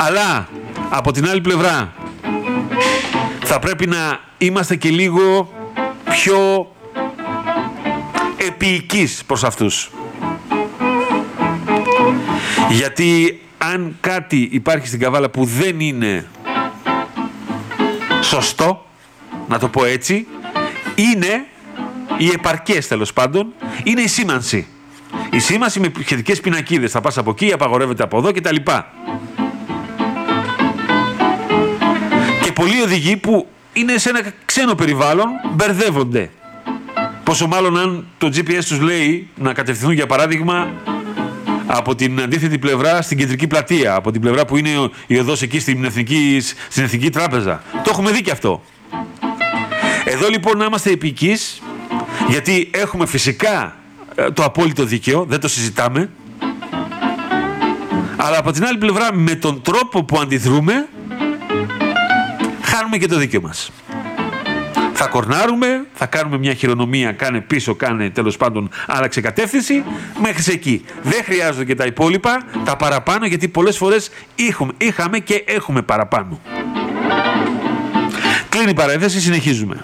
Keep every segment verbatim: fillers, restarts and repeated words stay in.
Αλλά από την άλλη πλευρά θα πρέπει να είμαστε και λίγο πιο επίοικείς προς αυτούς. Γιατί αν κάτι υπάρχει στην Καβάλα που δεν είναι σωστό, να το πω έτσι, είναι οι επαρκές, τέλος πάντων, είναι η σήμανση. Η σήμανση με σχετικές πινακίδες, θα πας από εκεί, απαγορεύεται από εδώ κτλ. Και πολλοί οδηγοί που είναι σε ένα ξένο περιβάλλον μπερδεύονται. Πόσο μάλλον αν το τζι πι ες τους λέει να κατευθυνθούν, για παράδειγμα, από την αντίθετη πλευρά στην κεντρική πλατεία, από την πλευρά που είναι η οδός εκεί στην Εθνική, στην Εθνική Τράπεζα. Το έχουμε δει και αυτό. Εδώ λοιπόν να είμαστε επικείς, γιατί έχουμε φυσικά το απόλυτο δίκαιο, δεν το συζητάμε, αλλά από την άλλη πλευρά με τον τρόπο που αντιδρούμε χάνουμε και το δίκαιο μας. Θα κορνάρουμε, θα κάνουμε μια χειρονομία, κάνε πίσω, κάνε τέλος πάντων, άλλαξε κατεύθυνση, μέχρι εκεί. Δεν χρειάζονται και τα υπόλοιπα, τα παραπάνω, γιατί πολλές φορές είχαμε, είχαμε και έχουμε παραπάνω. Κλείνει η παρένθεση, συνεχίζουμε.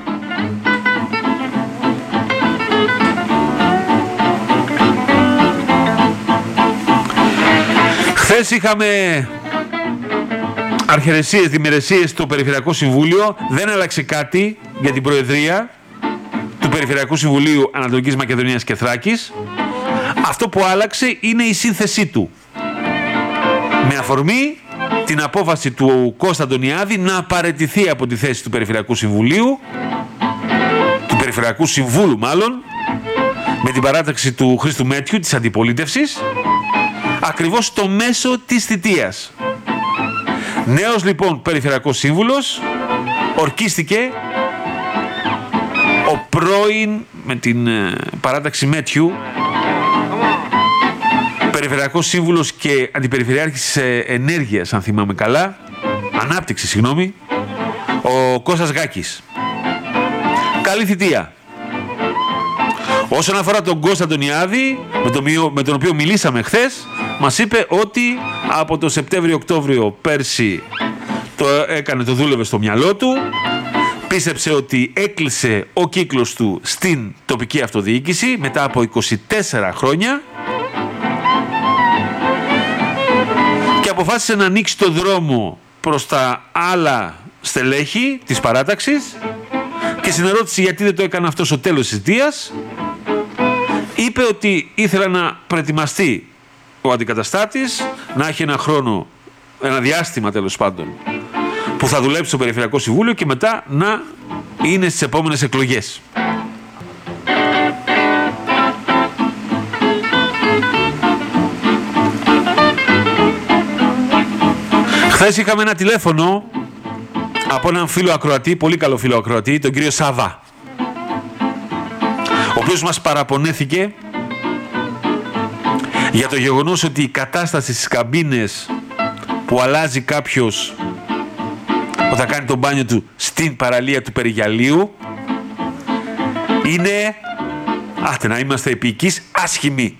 Χθες είχαμε αρχαιρεσίες, διμερεσίες στο Περιφερειακό Συμβούλιο. Δεν άλλαξε κάτι για την Προεδρία του Περιφερειακού Συμβουλίου Ανατολικής Μακεδονίας και Θράκης. Αυτό που άλλαξε είναι η σύνθεσή του. Με αφορμή την απόφαση του Κώστα Αντωνιάδη να παραιτηθεί από τη θέση του Περιφερειακού Συμβουλίου, του Περιφερειακού Συμβούλου μάλλον, με την παράταξη του Χρήστου Μέτιου της αντιπολίτευσης, ακριβώς στο μέσο της θητείας. Νέος λοιπόν Περιφερειακός Σύμβουλος ορκίστηκε ο πρώην, με την ε, παράταξη Μέτιου, Περιφερειακός Σύμβουλος και Αντιπεριφερειάρχης Ενέργειας, αν θυμάμαι καλά, Ανάπτυξη, συγγνώμη, ο Κώστας Γάκης. Καλή θητεία. Όσον αφορά τον Κώστα Αντωνιάδη, με τον, με τον οποίο μιλήσαμε χθες, μας είπε ότι από το Σεπτέμβριο-Οκτώβριο πέρσι το έκανε, το δούλευε στο μυαλό του, πίστεψε ότι έκλεισε ο κύκλος του στην τοπική αυτοδιοίκηση μετά από είκοσι τέσσερα χρόνια και αποφάσισε να ανοίξει το δρόμο προς τα άλλα στελέχη της παράταξης. Και στην ερώτηση γιατί δεν το έκανε αυτό στο τέλος της θητείας, είπε ότι ήθελε να προετοιμαστεί ο αντικαταστάτης, να έχει ένα χρόνο, ένα διάστημα τέλος πάντων, που θα δουλέψει στο Περιφερειακό Συμβούλιο και μετά να είναι στις επόμενες εκλογές. Χθες είχαμε ένα τηλέφωνο από έναν φίλο ακροατή, πολύ καλό φίλο ακροατή, τον κύριο Σάβα, ο οποίος μας παραπονέθηκε για το γεγονός ότι η κατάσταση στις καμπίνες που αλλάζει κάποιος όταν κάνει το μπάνιο του στην παραλία του Περιγιαλίου είναι, άτε να είμαστε επικείς, άσχημη.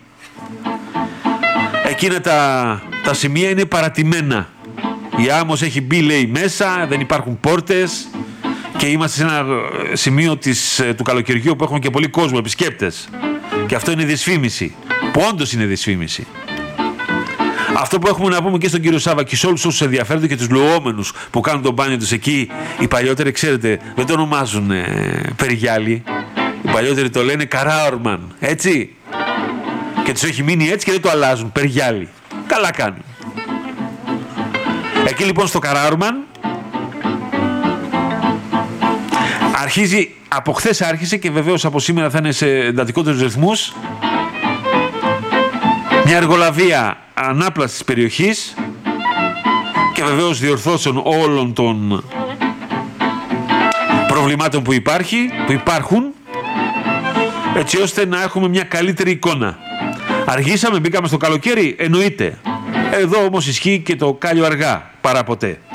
Εκείνα τα, τα σημεία είναι παρατημένα. Η άμμος έχει μπει, λέει, μέσα, δεν υπάρχουν πόρτες και είμαστε σε ένα σημείο της, του καλοκαιριού που έχουμε και πολύ κόσμο, επισκέπτες. Και αυτό είναι δυσφήμιση, που όντως είναι δυσφήμιση. Αυτό που έχουμε να πούμε και στον κύριο Σάβα και σε όλους όσους ενδιαφέρονται και τους λουόμενους που κάνουν τον μπάνιο τους εκεί, οι παλιότεροι, ξέρετε, δεν το ονομάζουν ε, Περιγιάλι. Οι παλιότεροι το λένε Καράορμαν, έτσι. Και τους έχει μείνει έτσι και δεν το αλλάζουν, Περιγιάλι. Καλά κάνουν. Εκεί λοιπόν στο Καράορμαν αρχίζει, από χθες άρχισε και βεβαίως από σήμερα θα είναι σε εντατικότερους ρυθμούς, μια εργολαβία ανάπλασης της περιοχής και βεβαίως διορθώσεων όλων των προβλημάτων που, υπάρχει, που υπάρχουν, έτσι ώστε να έχουμε μια καλύτερη εικόνα. Αργήσαμε, μπήκαμε στο καλοκαίρι, εννοείται. Εδώ όμως ισχύει και το κάλιο αργά, παρά ποτέ.